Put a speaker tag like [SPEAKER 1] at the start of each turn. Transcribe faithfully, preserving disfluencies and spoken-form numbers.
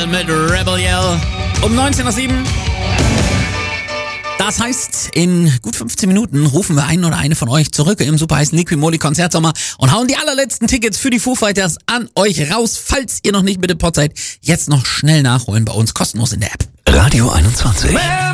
[SPEAKER 1] Yell mit Rebel Yell. Um neunzehn Uhr sieben. Das heißt, in gut fünfzehn Minuten rufen wir einen oder eine von euch zurück im super heißen Liquimoli Konzertsommer und hauen die allerletzten Tickets für die Foo Fighters an euch raus. Falls ihr noch nicht mit dem Pod seid, jetzt noch schnell nachholen bei uns kostenlos in der App.
[SPEAKER 2] Radio einundzwanzig.